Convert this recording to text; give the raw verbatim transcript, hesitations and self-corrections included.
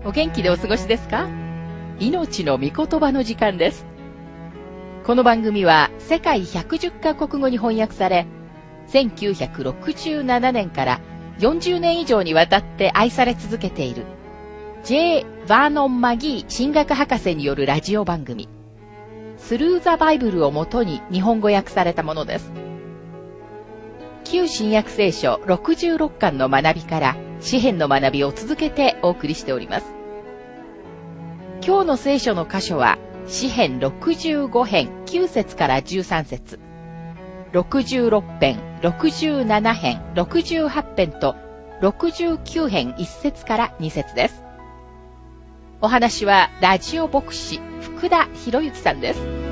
お元気でお過ごしですか？命の御言葉の時間です。この番組は世界ひゃくじゅっカ国語に翻訳され、せんきゅうひゃくろくじゅうななねんからよんじゅうねん以上にわたって愛され続けている J. バーノン・マギー神学博士によるラジオ番組、スルー・ザ・バイブルをもとに日本語訳されたものです。旧新約聖書ろくじゅうろっかんの学びから詩編の学びを続けてお送りしております。今日の聖書の箇所は詩編ろくじゅうご編きゅう節からじゅうさん節、ろくじゅうろく編、ろくじゅうなな編、ろくじゅうはち編とろくじゅうきゅう編いち節からに節です。お話はラジオ牧師福田博之さんです。